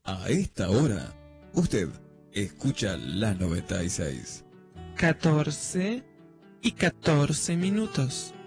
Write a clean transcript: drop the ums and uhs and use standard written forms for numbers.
A esta hora, usted escucha la 96. 14 y 14 minutos.